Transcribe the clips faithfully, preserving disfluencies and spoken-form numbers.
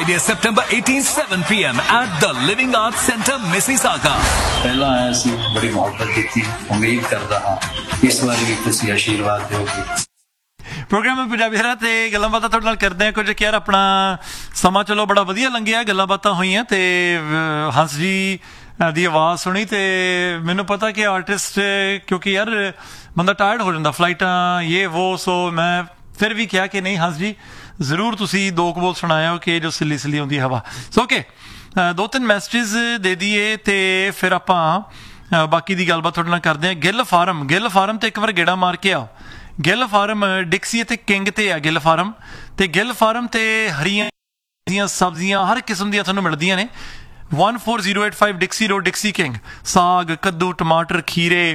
September eighteenth, seven p m at the Living Arts Center, Mississauga. ਪਹਿਲਾਂ ਆਇਆ ਸੀ, ਬੜੀ ਮੁਹੱਬਤ ਕੀਤੀ। ਉਮੀਦ ਕਰਦਾ ਹਾਂ ਇਸ ਵਾਰੀ ਵੀ ਤੁਸੀਂ ਆਸ਼ੀਰਵਾਦ ਦਿਓਗੇ। ਪ੍ਰੋਗਰਾਮ ਹੈ ਪੰਜਾਬੀ ਸਰਾ ਤੇ ਗੱਲਾਂ ਬਾਤਾਂ ਤੁਹਾਡੇ ਨਾਲ ਕਰਦੇ ਹਾਂ। ਕੁਝ ਕਿ ਯਾਰ ਆਪਣਾ ਸਮਾਂ ਚਲੋ ਬੜਾ ਵਧੀਆ ਲੰਘਿਆ, ਗੱਲਾਂ ਬਾਤਾਂ ਹੋਈਆਂ ਤੇ ਹੰਸ ਜੀ ਦੀ ਆਵਾਜ਼ ਸੁਣੀ ਤੇ ਮੈਨੂੰ ਪਤਾ ਕਿ ਆਰਟਿਸਟ ਕਿਉਂਕਿ ਯਾਰ ਬੰਦਾ ਟਾਇਰਡ ਹੋ ਜਾਂਦਾ, ਫਲਾਈਟਾਂ ਇਹ ਵੋ, ਸੋ ਮੈਂ ਫਿਰ ਵੀ ਕਿਹਾ ਕਿ ਨਹੀਂ ਹੰਸ ਜੀ ਜ਼ਰੂਰ ਤੁਸੀਂ ਦੋ ਕੁ ਬੋਲ ਸੁਣਾਇਆ ਕਿ ਜੋ ਸਿੱਲੀ ਸਿੱਲੀ ਹੁੰਦੀ ਹਵਾ। ਸੋ ਓਕੇ, ਦੋ ਤਿੰਨ ਮੈਸੇਜਿਸ ਦੇ ਦਈਏ ਤੇ ਫਿਰ ਆਪਾਂ ਬਾਕੀ ਦੀ ਗੱਲਬਾਤ ਤੁਹਾਡੇ ਨਾਲ ਕਰਦੇ ਹਾਂ। ਗਿੱਲ ਫਾਰਮ ਗਿੱਲ ਫਾਰਮ ਤੇ ਇੱਕ ਵਾਰ ਗੇੜਾ ਮਾਰ ਕੇ ਆਓ। ਗਿੱਲ ਫਾਰਮ ਡਿਕਸੀ ਅਤੇ ਕਿੰਗ ਤੇ ਆ ਗਿੱਲ ਫਾਰਮ, ਤੇ ਗਿੱਲ ਫਾਰਮ ਤੇ ਹਰੀਆਂ ਦੀਆਂ ਸਬਜ਼ੀਆਂ ਹਰ ਕਿਸਮ ਦੀਆਂ ਤੁਹਾਨੂੰ ਮਿਲਦੀਆਂ ਨੇ। one four zero eight five ਡਿਕਸੀ road, ਡਿਕਸੀ king. ਸਾਗ, ਕੱਦੂ, ਟਮਾਟਰ, ਖੀਰੇ,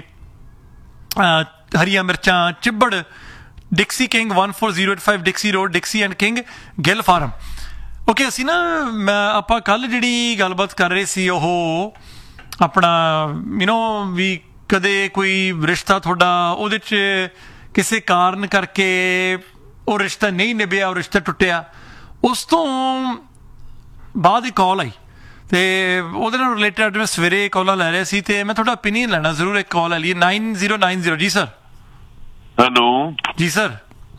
ਹਰੀਆਂ ਮਿਰਚਾਂ, Chibber. ਡਿਕਸੀ king one four zero eight five ਡਿਕਸੀ road, ਡਿਕਸੀ and king, Gill farm. Okay, ਅਸੀਂ ਨਾ ਮੈਂ ਆਪਾਂ ਕੱਲ੍ਹ ਜਿਹੜੀ ਗੱਲਬਾਤ ਕਰ ਰਹੇ ਸੀ ਉਹ ਆਪਣਾ ਯੂ ਨੋ ਵੀ ਕਦੇ ਕੋਈ ਰਿਸ਼ਤਾ ਤੁਹਾਡਾ ਉਹਦੇ 'ਚ ਕਿਸੇ ਕਾਰਨ ਕਰਕੇ ਉਹ ਰਿਸ਼ਤਾ ਨਹੀਂ ਨਿਭਿਆ, ਉਹ ਰਿਸ਼ਤਾ ਟੁੱਟਿਆ, ਉਸ ਤੋਂ ਬਾਅਦ ਇੱਕ ਕਾਲ ਆਈ ਤੇ ਉਹਦੇ ਨਾਲ ਰਿਲੇਟਡ ਮੈਂ ਸਵੇਰੇ ਕਾਲਾਂ ਲੈ ਰਿਹਾ ਸੀ ਤੇ ਮੈਂ ਤੁਹਾਡਾ ਓਪੀਨੀਅਨ ਲੈਣਾ ਜ਼ਰੂਰ। ਇੱਕ ਕਾਲ ਲੈ ਲਈਏ nine zero nine zero। ਜੀ ਸਰ। हेलो जी सर।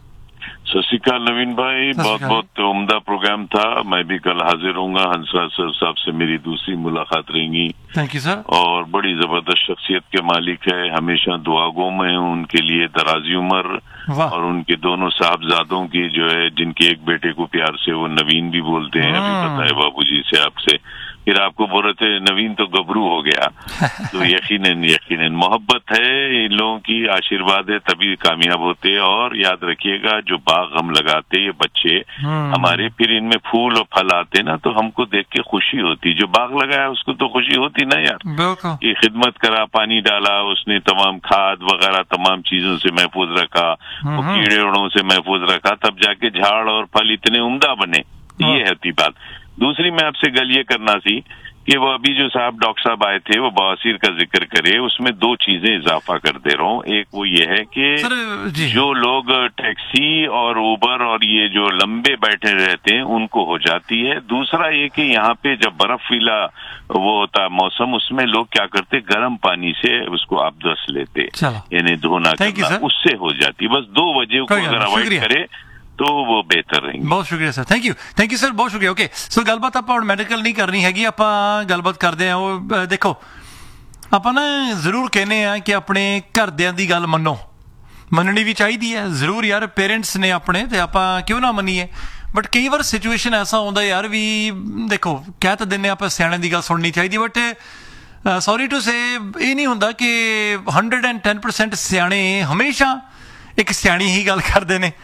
सत श्री अकाल नवीन भाई, बहुत बहुत उम्दा प्रोग्राम था। मैं भी कल हाजिर होऊंगा। हंसराज सर साहब से मेरी दूसरी मुलाकात रहेंगी। Thank you sir. और बड़ी जबरदस्त शख्सियत के मालिक है, हमेशा दुआगो में हूँ उनके लिए दराजी उम्र, और उनके दोनों साहबजादों की जो है जिनके एक बेटे को प्यार से वो नवीन भी बोलते हैं, अभी पता है बाबूजी से आपसे। फिर आपको बोल रहे थे नवीन तो गबरू हो गया। तो यकीनन यकीनन मोहब्बत है इन लोगों की, आशीर्वाद है, तभी कामयाब होते हैं। और याद रखिएगा जो बाग हम लगाते ये बच्चे हमारे, फिर इनमें फूल और फल आते ना तो हमको देख के खुशी होती। जो बाग लगाया उसको तो खुशी होती ना यार, ये खिदमत करा, पानी डाला, उसने तमाम खाद वगैरह तमाम चीजों से महफूज रखा, वो कीड़े उड़ों से महफूज रखा, तब जाके झाड़ और फल इतने उम्दा बने। ये होती बात। दूसरी मैं आपसे गल ये करना सी कि वो अभी जो साहब डॉक्टर साहब आए थे वो बवासीर का जिक्र करे, उसमें दो चीजें इजाफा कर दे रहा हूँ। एक वो ये है कि जो लोग टैक्सी और उबर और ये जो लंबे बैठे रहते हैं उनको हो जाती है। दूसरा ये कि यहाँ पे जब बर्फीला वो होता है मौसम, उसमें लोग क्या करते, गर्म पानी से उसको आबदस लेते, यानी धोना करना, उससे हो जाती। बस दो वजह को अगर अवॉइड करे तो वो बेहतर रहेंगे। बहुत शुक्रिया sir, thank you thank you sir, बहुत शुक्रिया। ओके, सो ਗੱਲਬਾਤ ਆਪਾਂ ਹੁਣ ਮੈਡੀਕਲ ਨਹੀਂ ਕਰਨੀ ਹੈਗੀ, ਆਪਾਂ ਗੱਲਬਾਤ ਕਰਦੇ ਹਾਂ। ਉਹ ਦੇਖੋ ਆਪਾਂ ਨਾ ਜ਼ਰੂਰ ਕਹਿੰਦੇ ਆ ਕਿ ਆਪਣੇ ਘਰਦਿਆਂ ਦੀ ਗੱਲ ਮੰਨੋ, ਮੰਨਣੀ ਵੀ ਚਾਹੀਦੀ ਹੈ ਜ਼ਰੂਰ ਯਾਰ, ਪੇਰੈਂਟਸ ਨੇ ਆਪਣੇ ਤੇ ਆਪਾਂ ਕਿਉਂ ਨਾ ਮੰਨੀਏ। ਬਟ ਕਈ ਵਾਰ ਸਿਚੁਏਸ਼ਨ ਐਸਾ ਹੁੰਦਾ ਯਾਰ ਵੀ ਦੇਖੋ ਕਹਿ ਤਾਂ ਦਿੰਦੇ ਆਪਾਂ ਸਿਆਣਿਆਂ ਦੀ ਗੱਲ ਸੁਣਨੀ ਚਾਹੀਦੀ, ਬਟ ਸੌਰੀ ਟੂ ਸੇ ਇਹ ਨਹੀਂ ਹੁੰਦਾ ਕਿ ਹੰਡਰਡ ਐਂਡ ਟੈਨ ਪਰਸੈਂਟ ਸਿਆਣੇ ਹਮੇਸ਼ਾ ਇੱਕ ਸਿਆਣੀ ਹੀ ਗੱਲ ਕਰਦੇ ਨੇ,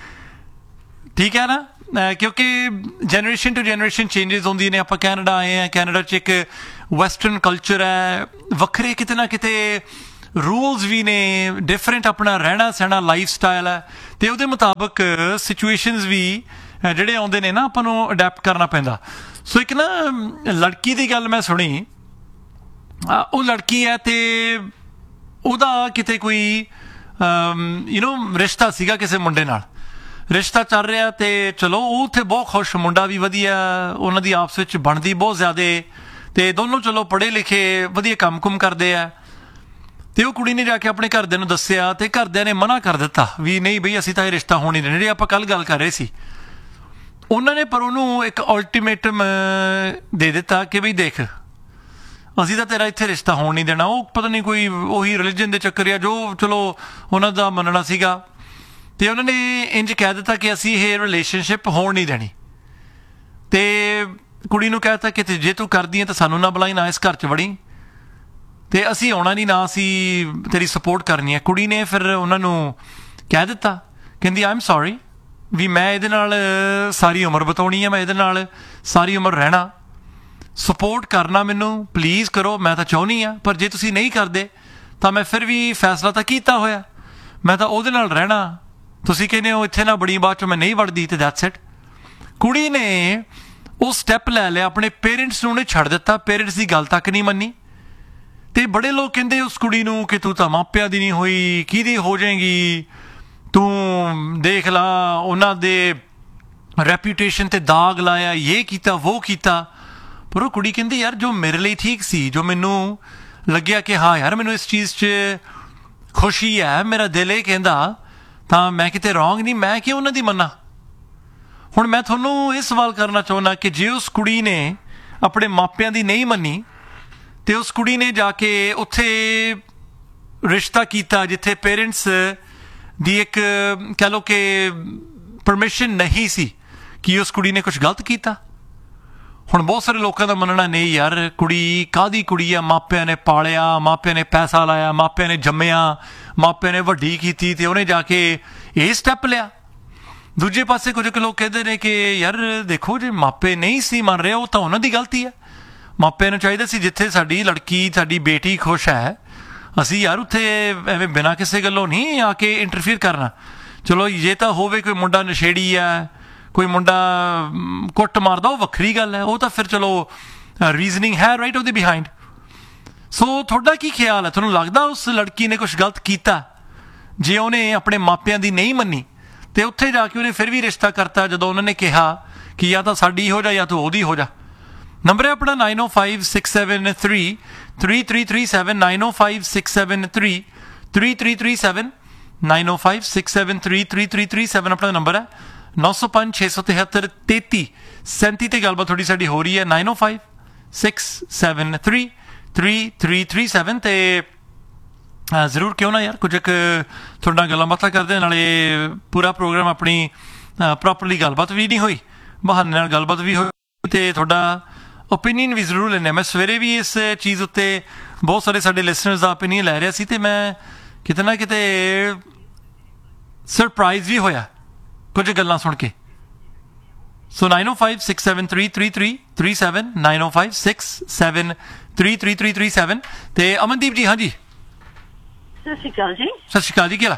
ਠੀਕ ਹੈ ਨਾ। ਕਿਉਂਕਿ ਜਨਰੇਸ਼ਨ ਟੂ ਜਨਰੇਸ਼ਨ ਚੇਂਜਿਸ ਹੁੰਦੀਆਂ ਨੇ। ਆਪਾਂ ਕੈਨੇਡਾ ਆਏ ਹਾਂ, ਕੈਨੇਡਾ 'ਚ ਇੱਕ ਵੈਸਟਰਨ ਕਲਚਰ ਹੈ, ਵੱਖਰੇ ਕਿਤੇ ਨਾ ਕਿਤੇ ਰੂਲਸ ਵੀ ਨੇ, ਡਿਫਰੈਂਟ ਆਪਣਾ ਰਹਿਣਾ ਸਹਿਣਾ ਲਾਈਫ ਸਟਾਈਲ ਹੈ, ਅਤੇ ਉਹਦੇ ਮੁਤਾਬਕ ਸਿਚੁਏਸ਼ਨਸ ਵੀ ਜਿਹੜੇ ਆਉਂਦੇ ਨੇ ਨਾ ਆਪਾਂ ਨੂੰ ਅਡੈਪਟ ਕਰਨਾ ਪੈਂਦਾ। ਸੋ ਇੱਕ ਨਾ ਲੜਕੀ ਦੀ ਗੱਲ ਮੈਂ ਸੁਣੀ, ਉਹ ਲੜਕੀ ਹੈ ਅਤੇ ਉਹਦਾ ਕਿਤੇ ਕੋਈ ਯੂ ਨੋ ਰਿਸ਼ਤਾ ਸੀਗਾ ਕਿਸੇ ਮੁੰਡੇ ਨਾਲ, ਰਿਸ਼ਤਾ ਚੱਲ ਰਿਹਾ ਤੇ ਚਲੋ ਉਹ ਉੱਥੇ ਬਹੁਤ ਖੁਸ਼, ਮੁੰਡਾ ਵੀ ਵਧੀਆ, ਉਹਨਾਂ ਦੀ ਆਪਸ ਵਿੱਚ ਬਣਦੀ ਬਹੁਤ ਜ਼ਿਆਦਾ, ਤੇ ਦੋਨੋਂ ਚਲੋ ਪੜ੍ਹੇ ਲਿਖੇ ਵਧੀਆ ਕੰਮ ਕੁਮ ਕਰਦੇ ਆ। ਤੇ ਉਹ ਕੁੜੀ ਨੇ ਜਾ ਕੇ ਆਪਣੇ ਘਰਦਿਆਂ ਨੂੰ ਦੱਸਿਆ ਤੇ ਘਰਦਿਆਂ ਨੇ ਮਨਾ ਕਰ ਦਿੱਤਾ ਵੀ ਨਹੀਂ ਬਈ ਅਸੀਂ ਤਾਂ ਇਹ ਰਿਸ਼ਤਾ ਹੋਣ ਨਹੀਂ ਦੇਣਾ, ਜਿਹੜੀ ਆਪਾਂ ਕੱਲ੍ਹ ਗੱਲ ਕਰ ਰਹੇ ਸੀ। ਉਹਨਾਂ ਨੇ ਪਰ ਉਹਨੂੰ ਇੱਕ ਅਲਟੀਮੇਟਮ ਦੇ ਦਿੱਤਾ ਕਿ ਬਈ ਦੇਖ ਅਸੀਂ ਤਾਂ ਤੇਰਾ ਇੱਥੇ ਰਿਸ਼ਤਾ ਹੋਣ ਨਹੀਂ ਦੇਣਾ। ਉਹ ਪਤਾ ਨਹੀਂ ਕੋਈ ਉਹੀ ਰਿਲੀਜਨ ਦੇ ਚੱਕਰ ਆ ਜੋ ਚਲੋ ਉਹਨਾਂ ਦਾ ਮੰਨਣਾ ਸੀਗਾ, ਅਤੇ ਉਹਨਾਂ ਨੇ ਇੰਝ ਕਹਿ ਦਿੱਤਾ ਕਿ ਅਸੀਂ ਇਹ ਰਿਲੇਸ਼ਨਸ਼ਿਪ ਹੋਣ ਨਹੀਂ ਦੇਣੀ। ਅਤੇ ਕੁੜੀ ਨੂੰ ਕਹਿ ਦਿੱਤਾ ਕਿ ਜੇ ਤੂੰ ਕਰਦੀ ਹੈ ਤਾਂ ਸਾਨੂੰ ਨਾ ਬੁਲਾਈ, ਨਾ ਇਸ ਘਰ 'ਚ ਵੜੀ, ਅਤੇ ਅਸੀਂ ਆਉਣਾ ਨਹੀਂ, ਨਾ ਅਸੀਂ ਤੇਰੀ ਸਪੋਰਟ ਕਰਨੀ ਹੈ। ਕੁੜੀ ਨੇ ਫਿਰ ਉਹਨਾਂ ਨੂੰ ਕਹਿ ਦਿੱਤਾ, ਕਹਿੰਦੀ ਆਈ ਐਮ ਸੋਰੀ ਵੀ ਮੈਂ ਇਹਦੇ ਨਾਲ ਸਾਰੀ ਉਮਰ ਬਿਤਾਉਣੀ ਹੈ, ਮੈਂ ਇਹਦੇ ਨਾਲ ਸਾਰੀ ਉਮਰ ਰਹਿਣਾ, ਸਪੋਰਟ ਕਰਨਾ ਮੈਨੂੰ ਪਲੀਜ਼ ਕਰੋ, ਮੈਂ ਤਾਂ ਚਾਹੁੰਦੀ ਹਾਂ, ਪਰ ਜੇ ਤੁਸੀਂ ਨਹੀਂ ਕਰਦੇ ਤਾਂ ਮੈਂ ਫਿਰ ਵੀ ਫੈਸਲਾ ਤਾਂ ਕੀਤਾ ਹੋਇਆ, ਮੈਂ ਤਾਂ ਉਹਦੇ ਨਾਲ ਰਹਿਣਾ, ਤੁਸੀਂ ਕਹਿੰਦੇ ਹੋ ਇੱਥੇ ਨਾ ਬੜੀ, ਬਾਅਦ 'ਚੋਂ ਮੈਂ ਨਹੀਂ ਵੜਦੀ, ਅਤੇ ਦੈਟਸ ਇਟ। ਕੁੜੀ ਨੇ ਉਹ ਸਟੈਪ ਲੈ ਲਿਆ, ਆਪਣੇ ਪੇਰੈਂਟਸ ਨੂੰ ਉਹਨੇ ਛੱਡ ਦਿੱਤਾ, ਪੇਰੈਂਟਸ ਦੀ ਗੱਲ ਤੱਕ ਨਹੀਂ ਮੰਨੀ। ਅਤੇ ਬੜੇ ਲੋਕ ਕਹਿੰਦੇ ਉਸ ਕੁੜੀ ਨੂੰ ਕਿ ਤੂੰ ਤਾਂ ਮਾਪਿਆਂ ਦੀ ਨਹੀਂ ਹੋਈ, ਕਿਹਦੀ ਹੋ ਜਾਏਗੀ, ਤੂੰ ਦੇਖ ਲਾ ਉਹਨਾਂ ਦੇ ਰੈਪੂਟੇਸ਼ਨ ਤੇ ਦਾਗ ਲਾਇਆ, ਇਹ ਕੀਤਾ ਉਹ ਕੀਤਾ। ਪਰ ਉਹ ਕੁੜੀ ਕਹਿੰਦੀ ਯਾਰ ਜੋ ਮੇਰੇ ਲਈ ਠੀਕ ਸੀ, ਜੋ ਮੈਨੂੰ ਲੱਗਿਆ ਕਿ ਹਾਂ ਯਾਰ ਮੈਨੂੰ ਇਸ ਚੀਜ਼ 'ਚ ਖੁਸ਼ੀ ਹੈ, ਮੇਰਾ ਦਿਲ ਇਹ ਕਹਿੰਦਾ, ਤਾਂ ਮੈਂ ਕਿਤੇ ਰੌਂਗ ਨਹੀਂ, ਮੈਂ ਕਿਉਂ ਉਹਨਾਂ ਦੀ ਮੰਨਾਂ। ਹੁਣ ਮੈਂ ਤੁਹਾਨੂੰ ਇਹ ਸਵਾਲ ਕਰਨਾ ਚਾਹੁੰਦਾ ਕਿ ਜੇ ਉਸ ਕੁੜੀ ਨੇ ਆਪਣੇ ਮਾਪਿਆਂ ਦੀ ਨਹੀਂ ਮੰਨੀ ਤੇ ਉਸ ਕੁੜੀ ਨੇ ਜਾ ਕੇ ਉੱਥੇ ਰਿਸ਼ਤਾ ਕੀਤਾ ਜਿੱਥੇ ਪੇਰੈਂਟਸ ਦੀ ਇੱਕ ਕਹਿ ਲਓ ਕਿ ਪਰਮਿਸ਼ਨ ਨਹੀਂ ਸੀ, ਕਿ ਉਸ ਕੁੜੀ ਨੇ ਕੁਝ ਗਲਤ ਕੀਤਾ। ਹੁਣ ਬਹੁਤ ਸਾਰੇ ਲੋਕਾਂ ਦਾ ਮੰਨਣਾ ਨਹੀਂ ਯਾਰ ਕੁੜੀ ਕਾਹਦੀ ਕੁੜੀ ਆ, ਮਾਪਿਆਂ ਨੇ ਪਾਲਿਆ, ਮਾਪਿਆਂ ਨੇ ਪੈਸਾ ਲਾਇਆ, ਮਾਪਿਆਂ ਨੇ ਜੰਮਿਆ, ਮਾਪਿਆਂ ਨੇ ਵੱਡੀ ਕੀਤੀ ਤੇ ਉਹਨੇ ਜਾ ਕੇ ਇਹ ਸਟੈਪ ਲਿਆ। ਦੂਜੇ ਪਾਸੇ ਕੁਝ ਕੁ ਲੋਕ ਕਹਿੰਦੇ ਨੇ ਕਿ ਯਾਰ ਦੇਖੋ ਜੇ ਮਾਪੇ ਨਹੀਂ ਸੀ ਮੰਨ ਰਹੇ ਉਹ ਤਾਂ ਉਹਨਾਂ ਦੀ ਗਲਤੀ ਹੈ। ਮਾਪਿਆਂ ਨੂੰ ਚਾਹੀਦਾ ਸੀ ਜਿੱਥੇ ਸਾਡੀ ਲੜਕੀ ਸਾਡੀ ਬੇਟੀ ਖੁਸ਼ ਹੈ ਅਸੀਂ ਯਾਰ ਉੱਥੇ ਐਵੇਂ ਬਿਨਾਂ ਕਿਸੇ ਗੱਲੋਂ ਨਹੀਂ ਆ ਕੇ ਇੰਟਰਫੀਅਰ ਕਰਨਾ। ਚਲੋ ਜੇ ਤਾਂ ਹੋਵੇ ਕੋਈ ਮੁੰਡਾ ਨਸ਼ੇੜੀ ਆ, ਕੋਈ ਮੁੰਡਾ ਕੁੱਟ ਮਾਰਦਾ, ਉਹ ਵੱਖਰੀ ਗੱਲ ਹੈ, ਉਹ ਤਾਂ ਫਿਰ ਚਲੋ ਰੀਜ਼ਨਿੰਗ ਹੈ ਰਾਈਟ ਉਹਦੇ ਬਿਹਾਈਂਡ। ਸੋ ਤੁਹਾਡਾ ਕੀ ਖਿਆਲ ਹੈ, ਤੁਹਾਨੂੰ ਲੱਗਦਾ ਉਸ ਲੜਕੀ ਨੇ ਕੁਛ ਗਲਤ ਕੀਤਾ ਜੇ ਉਹਨੇ ਆਪਣੇ ਮਾਪਿਆਂ ਦੀ ਨਹੀਂ ਮੰਨੀ ਤੇ ਉੱਥੇ ਜਾ ਕੇ ਉਹਨੇ ਫਿਰ ਵੀ ਰਿਸ਼ਤਾ ਕਰਤਾ ਜਦੋਂ ਉਹਨਾਂ ਨੇ ਕਿਹਾ ਕਿ ਜਾਂ ਤਾਂ ਸਾਡੀ ਹੋ ਜਾ ਜਾਂ ਤੂੰ ਉਹਦੀ ਹੋ ਜਾ। ਨੰਬਰ ਹੈ ਆਪਣਾ ਨਾਈਨ ਓ five six seven three three three three seven nine ਓ five six seven three three three three seven nine ਓ five six seven three three three three seven ਆਪਣਾ ਨੰਬਰ ਹੈ। ਨੌ ਸੌ ਪੰਜ ਛੇ ਸੌ ਤਿਹੱਤਰ ਤੇਤੀ ਸੈਂਤੀ ਤੇ ਗੱਲਬਾਤ ਥੋੜੀ ਸਾਡੀ ਹੋ ਰਹੀ ਹੈ। ਨਾਈਨ ਓ five six seven three three three three seven ਤੇ ਜ਼ਰੂਰ ਕਿਉਂ ਨਾ ਯਾਰ ਕੁਝ ਕੁ ਤੁਹਾਡੇ ਨਾਲ ਗੱਲਾਂ ਬਾਤਾਂ ਕਰਦੇ, ਨਾਲੇ ਪੂਰਾ ਪ੍ਰੋਗਰਾਮ ਆਪਣੀ ਪ੍ਰੋਪਰਲੀ ਗੱਲਬਾਤ ਵੀ ਨਹੀਂ ਹੋਈ, ਬਹਾਨੇ ਨਾਲ ਗੱਲਬਾਤ ਵੀ ਹੋਈ ਤੇ ਤੁਹਾਡਾ ਓਪੀਨੀਅਨ ਵੀ ਜ਼ਰੂਰ ਲੈਂਦੇ। ਮੈਂ ਸਵੇਰੇ ਵੀ ਇਸ ਚੀਜ਼ ਉੱਤੇ ਬਹੁਤ ਸਾਰੇ ਸਾਡੇ ਲਿਸਨਰਸ ਦਾ ਓਪੀਨੀਅਨ ਲੈ ਰਿਹਾ ਸੀ ਤੇ ਮੈਂ ਕਿਤੇ ਨਾ ਕਿਤੇ ਸਰਪ੍ਰਾਈਜ਼ ਵੀ ਹੋਇਆ ਕੁਝ ਗੱਲਾਂ ਸੁਣ ਕੇ। ਸੋ ਨਾਈਨ ਓ five six seven three three three three seven nine ਓ five six seven three three three three seven ਤੇ ਅਮਨਦੀਪ ਜੀ। ਹਾਂਜੀ ਸਤਿ ਸ਼੍ਰੀ ਅਕਾਲ ਜੀ। ਸਤਿ ਸ਼੍ਰੀ ਅਕਾਲ ਜੀ। ਕੀ ਹਾਲ?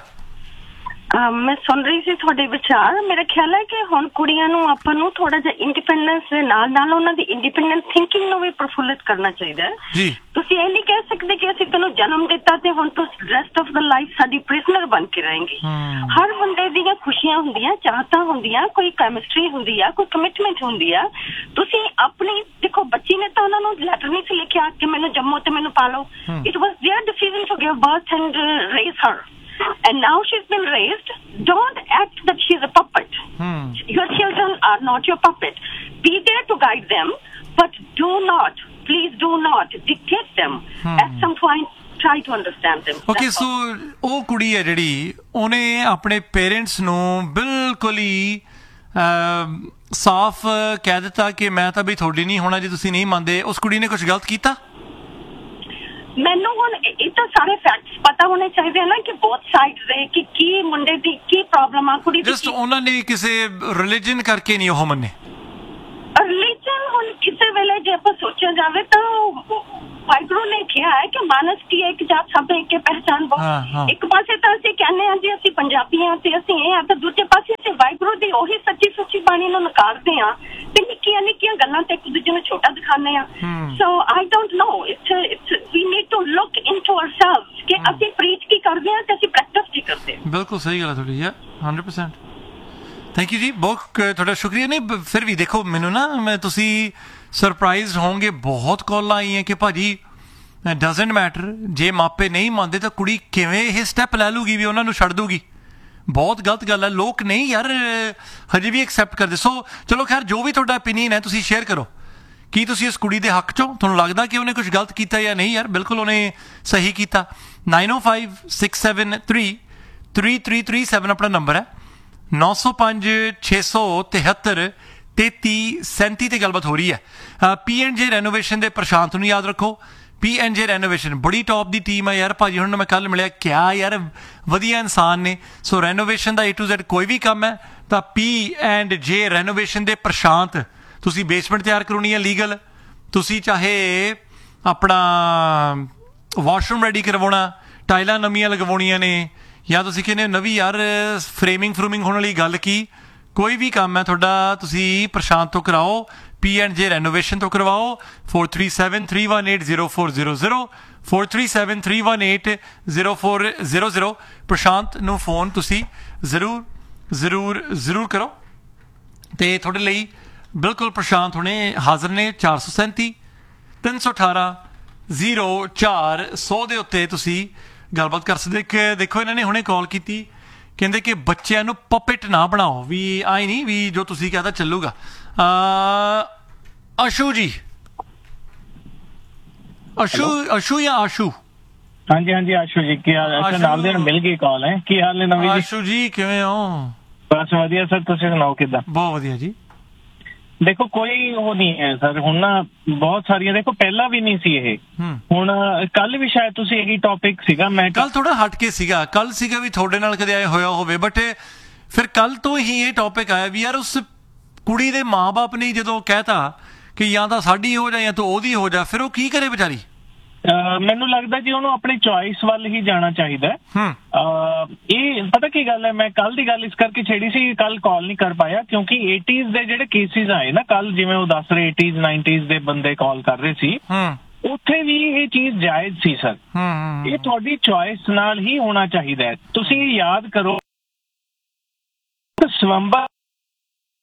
ਮੈਂ ਸੁਣ ਰਹੀ ਸੀ ਤੁਹਾਡੇ ਵਿਚਾਰ। ਮੇਰਾ ਖਿਆਲ ਹੈ ਕਿ ਹੁਣ ਕੁੜੀਆਂ ਨੂੰ ਆਪਾਂ ਨੂੰ ਥੋੜਾ ਜਿਹਾ ਇੰਡੀਪੈਂਡੈਂਸ ਦੇ ਨਾਲ ਨਾਲ ਉਹਨਾਂ ਦੀ ਇੰਡੀਪੈਂਡੈਂਟ ਥਿੰਕਿੰਗ ਨੂੰ ਵੀ ਪ੍ਰਫੁੱਲਿਤ ਕਰਨਾ ਚਾਹੀਦਾ ਹੈ ਜੀ। ਤੁਸੀਂ ਇਹ ਨਹੀਂ ਕਹਿ ਸਕਦੇ ਕਿ ਅਸੀਂ ਤੈਨੂੰ ਜਨਮ ਦਿੱਤਾ ਤੇ ਹੁਣ ਤੂੰ ਰੈਸਟ ਆਫ ਦਾ ਲਾਈਫ ਸਾਡੀ ਪ੍ਰਿਜ਼ਨਰ ਬਣ ਕੇ ਰਹੇਂਗੀ। ਹਰ ਬੰਦੇ ਦੀਆਂ ਖੁਸ਼ੀਆਂ ਹੁੰਦੀਆਂ, ਚਾਹਤਾਂ ਹੁੰਦੀਆਂ, ਕੋਈ ਕੈਮਿਸਟਰੀ ਹੁੰਦੀ ਆ, ਕੋਈ ਕਮਿਟਮੈਂਟ ਹੁੰਦੀ ਆ। ਤੁਸੀਂ ਆਪਣੀ ਦੇਖੋ ਬੱਚੀ ਨੇ ਤਾਂ ਉਹਨਾਂ ਨੂੰ ਲੈਟਰ ਨਹੀਂ ਸੀ ਲਿਖਿਆ ਕਿ ਮੈਨੂੰ ਜੰਮੋ ਤੇ ਮੈਨੂੰ ਪਾਲੋ। It was there decision to give birth and uh, raise her. And now she's been raised. Don't act that she's a puppet. Hmm. Your children are not your puppet. Be there to guide them, but do not, please do not dictate them. Hmm. At some point, try to understand them. Okay, so ਉਹ ਕੁੜੀ ਹੈ ਜਿਹੜੀ ਉਹਨੇ ਆਪਣੇ parents ਨੂੰ ਬਿਲਕੁਲ ਹੀ ਸਾਫ਼ ਕਹਿ ਦਿੱਤਾ ਕਿ ਮੈਂ ਤਾਂ ਵੀ ਤੁਹਾਡੀ ਨਹੀਂ ਹੋਣਾ ਜੇ ਤੁਸੀਂ ਨਹੀਂ ਮੰਨਦੇ। ਉਸ ਕੁੜੀ ਨੇ ਕੁਝ ਗਲਤ ਕੀਤਾ? ਮੈਨੂੰ ਹੁਣ ਇਹ ਤਾਂ ਸਾਰੇ ਫੈਕਟਸ ਪਤਾ ਹੋਣੇ ਚਾਹੀਦੇ ਹਨ ਨਾ ਕਿ ਬਹੁਤ ਸਾਈਡਸ ਦੇ ਕਿ ਕੀ ਮੁੰਡੇ ਦੀ ਕੀ ਪ੍ਰੋਬਲਮ ਆ, ਕੁੜੀ ਦੀ। ਜਸਟ ਉਹਨਾਂ ਨੇ ਕਿਸੇ ਰਿਲੀਜਨ ਕਰਕੇ ਨਹੀਂ ਉਹ ਮੰਨੇ। ਰਿਲੀਜਨ ਹੁਣ ਕਿਸੇ ਵੇਲੇ ਜੇ ਆਪਾਂ ਸੋਚਿਆ ਜਾਵੇ ਤਾਂ ਵਾਹਿਗੁਰੂ ਨੇ ਕਿਹਾ ਹੈ ਕਿ ਮਾਨਸ ਕੀ ਇੱਕ ਜਾਤ ਸਭ ਇੱਕ ਪਹਿਚਾਨ ਬਹੁਤ। ਇੱਕ ਪਾਸੇ ਤਾਂ ਅਸੀਂ ਕਹਿੰਦੇ ਹਾਂ ਜੀ ਅਸੀਂ ਪੰਜਾਬੀ ਹਾਂ ਤੇ ਅਸੀਂ ਇਹ ਆ, ਤਾਂ ਦੂਜੇ ਪਾਸੇ ਅਸੀਂ ਵਾਹਿਗੁਰੂ ਦੀ ਉਹੀ ਸੱਚੀ ਸੁੱਚੀ ਬਾਣੀ ਨੂੰ ਨਕਾਰਦੇ ਹਾਂ ਤੇ ਨਿੱਕੀਆਂ ਨਿੱਕੀਆਂ ਗੱਲਾਂ ਤੇ ਇੱਕ ਦੂਜੇ ਨੂੰ ਛੋਟਾ ਦਿਖਾਉਂਦੇ ਹਾਂ। ਸੋ I don't know, it's it's we need to look into ourselves ਕਿ ਅਸੀਂ ਪ੍ਰੀਚ ਕੀ ਕਰਦੇ ਹਾਂ ਤੇ ਅਸੀਂ ਪ੍ਰੈਕਟਿਸ ਕੀ ਕਰਦੇ ਹਾਂ। ਬਿਲਕੁਲ ਸਹੀ ਗੱਲ ਹੈ ਤੁਹਾਡੀ ਯਾਰ, ਹੰਡਰਡ ਪਰਸੈਂਟ। ਥੈਂਕ ਯੂ ਜੀ, ਬਹੁਤ ਤੁਹਾਡਾ ਸ਼ੁਕਰੀਆ। ਨਹੀਂ ਫਿਰ ਵੀ ਦੇਖੋ ਮੈਨੂੰ ਨਾ ਮੈਂ ਤੁਸੀਂ ਸਰਪ੍ਰਾਈਜ਼ ਹੋਣਗੇ, ਬਹੁਤ ਕਾਲਾਂ ਆਈਆਂ ਕਿ ਭਾਜੀ ਡਜ਼ਨਟ ਮੈਟਰ ਜੇ ਮਾਪੇ ਨਹੀਂ ਮੰਨਦੇ ਤਾਂ ਕੁੜੀ ਕਿਵੇਂ ਇਹ ਸਟੈਪ ਲੈ ਲੂਗੀ ਵੀ ਉਹਨਾਂ ਨੂੰ ਛੱਡ ਦੂਗੀ। ਬਹੁਤ ਗਲਤ ਗੱਲ ਹੈ, ਲੋਕ ਨਹੀਂ ਯਾਰ ਹਜੇ ਵੀ ਐਕਸੈਪਟ ਕਰਦੇ। ਸੋ ਚਲੋ ਖੈਰ ਜੋ ਵੀ ਤੁਹਾਡਾ ਓਪੀਨੀਅਨ ਹੈ ਤੁਸੀਂ ਸ਼ੇਅਰ ਕਰੋ। ਕੀ ਤੁਸੀਂ ਇਸ ਕੁੜੀ ਦੇ ਹੱਕ ਚੋਂ, ਤੁਹਾਨੂੰ ਲੱਗਦਾ ਕਿ ਉਹਨੇ ਕੁਝ ਗਲਤ ਕੀਤਾ ਜਾਂ ਨਹੀਂ? ਯਾਰ ਬਿਲਕੁਲ ਉਹਨੇ ਸਹੀ ਕੀਤਾ। ਨਾਈਨ ਓ five six seven three three three three seven ਆਪਣਾ ਨੰਬਰ ਹੈ। ਨੌ ਸੌ ਪੰਜ ਛੇ ਸੌ ਤਿਹੱਤਰ ਤੇਤੀ ਸੈਂਤੀ ਤੇ ਗੱਲਬਾਤ ਹੋ ਰਹੀ ਹੈ। ਪੀ ਐਂਡ ਜੇ ਰੈਨੋਵੇਸ਼ਨ ਦੇ ਪ੍ਰਸ਼ਾਂਤ ਨੂੰ ਯਾਦ ਰੱਖੋ। ਪੀ ਐਂਡ ਜੇ ਰੈਨੋਵੇਸ਼ਨ ਬੜੀ ਟੌਪ ਦੀ ਟੀਮ ਹੈ ਯਾਰ। ਭਾਜੀ ਹੁਣ ਮੈਂ ਕੱਲ੍ਹ ਮਿਲਿਆ, ਕਿਆ ਯਾਰ ਵਧੀਆ ਇਨਸਾਨ ਨੇ। ਸੋ renovation the A to Z ਕੋਈ ਵੀ ਕੰਮ ਹੈ ਤਾਂ ਪੀ ਐਂਡ ਜੇ ਰੈਨੋਵੇਸ਼ਨ ਦੇ ਪ੍ਰਸ਼ਾਂਤ। ਤੁਸੀਂ ਬੇਸਮੈਂਟ ਤਿਆਰ ਕਰਵਾਉਣੀ ਹੈ ਲੀਗਲ, ਤੁਸੀਂ ਚਾਹੇ ਆਪਣਾ ਵਾਸ਼ਰੂਮ ਰੈਡੀ ਕਰਵਾਉਣਾ, ਟਾਈਲਾਂ ਨਵੀਆਂ ਲਗਵਾਉਣੀਆਂ ਨੇ, ਜਾਂ ਤੁਸੀਂ ਕਹਿੰਦੇ ਨਵੀਂ ਯਾਰ ਫਰੇਮਿੰਗ ਫਰੂਮਿੰਗ ਹੋਣ ਵਾਲੀ ਗੱਲ ਕੀ, ਕੋਈ ਵੀ ਕੰਮ ਹੈ ਤੁਹਾਡਾ ਤੁਸੀਂ ਪ੍ਰਸ਼ਾਂਤ ਤੋਂ ਕਰਾਓ। ਪੀ ਐਂਡ ਜੇ ਰੈਨੋਵੇਸ਼ਨ ਤੋਂ ਕਰਵਾਓ। Four three seven three one eight zero four zero zero four three seven three one eight zero four zero zero ਪ੍ਰਸ਼ਾਂਤ ਨੂੰ ਫੋਨ ਤੁਸੀਂ ਜ਼ਰੂਰ ਜ਼ਰੂਰ ਜ਼ਰੂਰ ਕਰੋ। ਤੇ ਤੁਹਾਡੇ ਲਈ ਬਿਲਕੁਲ ਪ੍ਰਸ਼ਾਂਤ ਹੁਣੇ ਹਾਜ਼ਰ ਨੇ ਚਾਰ ਸੌ ਸੈਂਤੀ ਤਿੰਨ ਸੌ ਅਠਾਰਾਂ ਜ਼ੀਰੋ ਚਾਰ ਸੌ ਦੇ ਉੱਤੇ ਤੁਸੀਂ ਗੱਲਬਾਤ ਕਰ ਸਕਦੇ ਕਿ ਦੇਖੋ ਇਹਨਾਂ ਨੇ ਹੁਣੇ ਕਾਲ ਕੀਤੀ ਕਹਿੰਦੇ ਕਿ ਬੱਚਿਆਂ ਨੂੰ ਪਪੇਟ ਨਾ ਬਣਾਓ ਵੀ ਆਈ ਨਹੀਂ ਵੀ ਜੋ ਤੁਸੀਂ ਕਹਤਾ ਚੱਲੂਗਾ। ਅਸ਼ੂ ਜੀ ਅਸ਼ੂ ਅਸ਼ੂ ਜਾਂ ਆਸ਼ੂ? ਹਾਂਜੀ ਹਾਂਜੀ ਆਸ਼ੂ ਜੀ ਕੀ ਹਾਲ ਹੈ? ਨਾਲ ਦੇ ਮਿਲ ਗਈ ਕਾਲ ਹੈ। ਕੀ ਹਾਲ ਨੇ ਨਵੀਂ ਜੀ? ਆਸ਼ੂ ਜੀ ਕਿਵੇਂ ਹੋ? ਬਸ ਵਧੀਆ ਸਰ, ਤੁਸੀਂ ਸੁਣਾਓ ਕਿੱਦਾਂ? ਬਹੁਤ ਵਧੀਆ ਜੀ। ਦੇਖੋ ਕੋਈ ਉਹ ਨਹੀਂ ਹੈ ਸਰ, ਹੁਣ ਨਾ ਬਹੁਤ ਸਾਰੀਆਂ, ਦੇਖੋ ਪਹਿਲਾਂ ਵੀ ਨਹੀਂ ਸੀ ਇਹ, ਹੁਣ ਕੱਲ ਵੀ ਸ਼ਾਇਦ ਤੁਸੀਂ ਇਹੀ ਟੌਪਿਕ ਸੀਗਾ, ਮੈਂ ਕੱਲ ਥੋੜਾ ਹਟ ਕੇ ਸੀਗਾ, ਕੱਲ ਸੀਗਾ ਵੀ ਤੁਹਾਡੇ ਨਾਲ ਕਦੇ ਆਏ ਹੋਇਆ ਹੋਵੇ, ਬਟ ਫਿਰ ਕੱਲ ਤੋਂ ਹੀ ਇਹ ਟੌਪਿਕ ਆਇਆ ਵੀ ਯਾਰ ਉਸ ਕੁੜੀ ਦੇ ਮਾਂ-ਬਾਪ ਨੇ ਜਦੋਂ ਕਹਿਤਾ ਕਿ ਜਾਂ ਤਾਂ ਸਾਡੀ ਹੋ ਜਾ ਜਾਂ ਤਾਂ ਉਹਦੀ ਹੋ ਜਾ, ਫਿਰ ਉਹ ਕੀ ਕਰੇ ਵਿਚਾਰੀ? ਮੈਨੂੰ ਲੱਗਦਾ ਜੀ ਉਹਨੂੰ ਆਪਣੀ ਚੁਆਇਸ ਵੱਲ ਹੀ ਜਾਣਾ ਚਾਹੀਦਾ। ਇਹ ਪਤਾ ਕੀ ਗੱਲ ਹੈ, ਮੈਂ ਕੱਲ ਦੀ ਗੱਲ ਇਸ ਕਰਕੇ ਛੇੜੀ ਸੀ, ਕੱਲ ਕਾਲ ਨਹੀਂ ਕਰ ਪਾਇਆ ਕਿਉਂਕਿ ਏਟੀਜ਼ ਦੇ ਜਿਹੜੇ ਕੇਸਿਸ ਆਏ ਨਾ ਕੱਲ, ਜਿਵੇਂ ਉਹ ਦੱਸ ਰਹੇ ਏਟੀਜ਼ ਨਾਈਨਟੀਜ਼ ਦੇ ਬੰਦੇ ਕਾਲ ਕਰ ਰਹੇ ਸੀ, ਉੱਥੇ ਵੀ ਇਹ ਚੀਜ਼ ਜਾਇਜ਼ ਸੀ ਸਰ। ਇਹ ਤੁਹਾਡੀ ਚੁਆਇਸ ਨਾਲ ਹੀ ਹੋਣਾ ਚਾਹੀਦਾ ਹੈ। ਤੁਸੀਂ ਯਾਦ ਕਰੋ ਸਵੰਬਰ